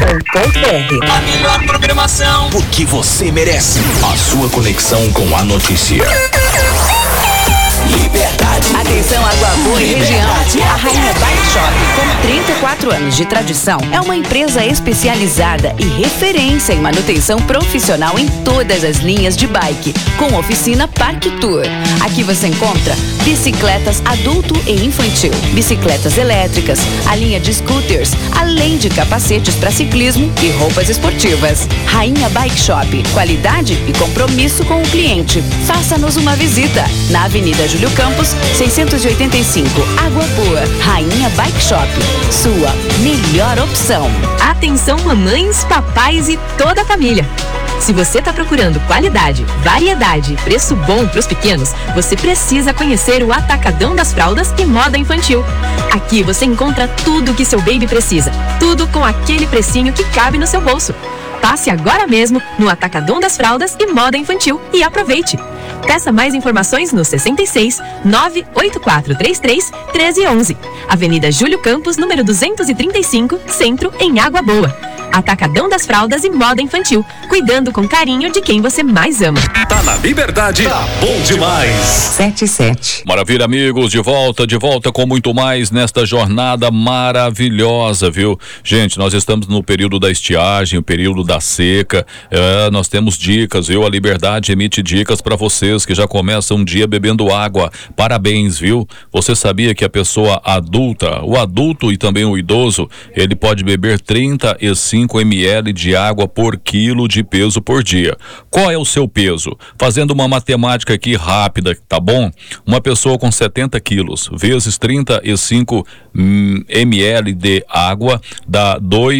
A melhor programação, porque você merece a sua conexão com a notícia. Liberdade. Atenção, Água Boa e região. A Rainha Bike Shop, com 34 anos de tradição, é uma empresa especializada e referência em manutenção profissional em todas as linhas de bike, com oficina Parque Tour. Aqui você encontra bicicletas adulto e infantil, bicicletas elétricas, a linha de scooters, além de capacetes para ciclismo e roupas esportivas. Rainha Bike Shop, qualidade e compromisso com o cliente. Faça-nos uma visita na Avenida Júlio Campos, 685, Água Boa. Rainha Bike Shop, sua melhor opção. Atenção, mamães, papais e toda a família. Se você está procurando qualidade, variedade e preço bom para os pequenos, você precisa conhecer o Atacadão das Fraldas e Moda Infantil. Aqui você encontra tudo que seu baby precisa, tudo com aquele precinho que cabe no seu bolso. Passe agora mesmo no Atacadão das Fraldas e Moda Infantil e aproveite. Peça mais informações no 66 98433 1311. Avenida Júlio Campos, número 235, Centro, em Água Boa. Atacadão das Fraldas e Moda Infantil, cuidando com carinho de quem você mais ama. Tá na Liberdade, tá bom demais. 77. Maravilha, amigos, de volta com muito mais nesta jornada maravilhosa, viu? Gente, nós estamos no período da estiagem, o período da seca, nós temos dicas, viu? A Liberdade emite dicas para vocês que já começam um dia bebendo água. Parabéns, viu? Você sabia que a pessoa adulta, o adulto e também o idoso, ele pode beber 35 ml de água por quilo de peso por dia. Qual é o seu peso? Fazendo uma matemática aqui rápida, tá bom? Uma pessoa com 70 quilos vezes 35 ml de água dá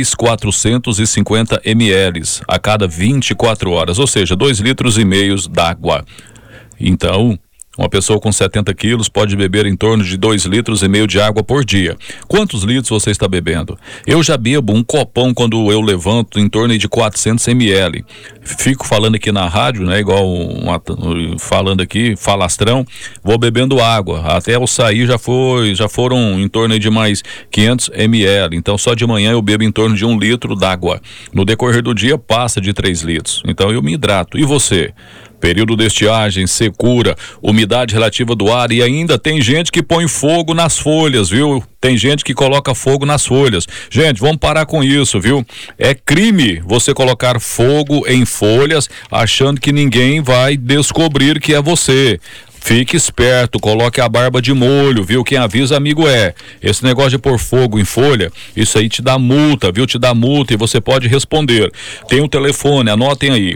2.450 ml a cada 24 horas, ou seja, 2,5 litros d'água. Então, uma pessoa com 70 quilos pode beber em torno de 2,5 litros de água por dia. Quantos litros você está bebendo? Eu já bebo um copão quando eu levanto em torno de 400 ml. Fico falando aqui na rádio, né? Igual falando aqui, falastrão, vou bebendo água. Até eu sair já foram em torno de mais 500 ml. Então só de manhã eu bebo em torno de 1 litro d'água. No decorrer do dia passa de 3 litros. Então eu me hidrato. E você? Período de estiagem, secura, umidade relativa do ar e ainda tem gente que põe fogo nas folhas, viu? Tem gente que coloca fogo nas folhas. Gente, vamos parar com isso, viu? É crime você colocar fogo em folhas achando que ninguém vai descobrir que é você. Fique esperto, coloque a barba de molho, viu? Quem avisa amigo é. Esse negócio de pôr fogo em folha, isso aí te dá multa, viu? Te dá multa e você pode responder. Tem um telefone, anotem aí,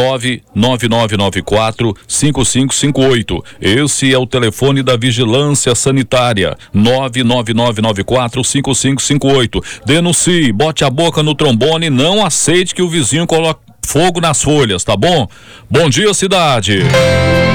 99994-5558. Esse é o telefone da Vigilância Sanitária, 99994-5558. Denuncie, bote a boca no trombone, não aceite que o vizinho coloque fogo nas folhas, tá bom? Bom dia, cidade!